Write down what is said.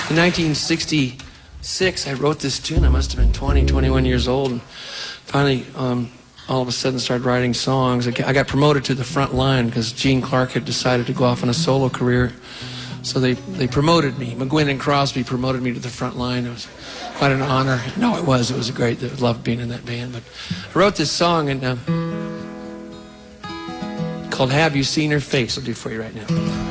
In 1966, I wrote this tune. I must have been 20, 21 years old. And finally, all of a sudden started writing songs. I got promoted to the front line because Gene Clark had decided to go off on a solo career. So they promoted me. McGuinn and Crosby promoted me to the front line. It was quite an honor. No, it was. It was great. I loved being in that band. But I wrote this song called Have You Seen Her Face? I'll do it for you right now.